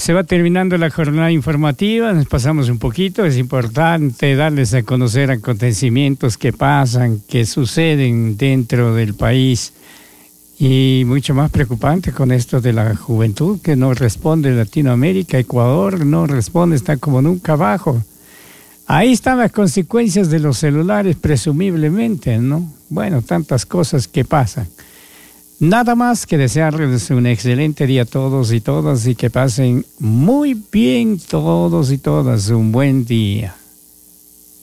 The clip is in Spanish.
se va terminando la jornada informativa, nos pasamos un poquito, es importante darles a conocer acontecimientos que pasan, que suceden dentro del país y mucho más preocupante con esto de la juventud que no responde. Latinoamérica, Ecuador no responde, está como nunca abajo. Ahí están las consecuencias de los celulares presumiblemente, ¿no? Bueno, tantas cosas que pasan. Nada más que desearles un excelente día a todos y todas y que pasen muy bien todos y todas un buen día.